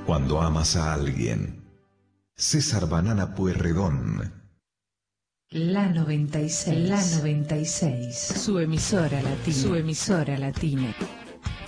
cuando amas a alguien. César Banana Pueyrredón. La 96, su emisora latina.